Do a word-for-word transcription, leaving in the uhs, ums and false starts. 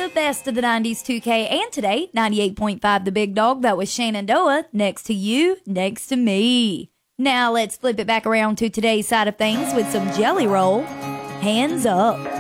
the best of the nineties two K and today, ninety-eight point five The Big Dog. That was Shenandoah, Next to You, Next to Me. Now let's flip it back around to today's side of things with some Jelly Roll, Hands Up.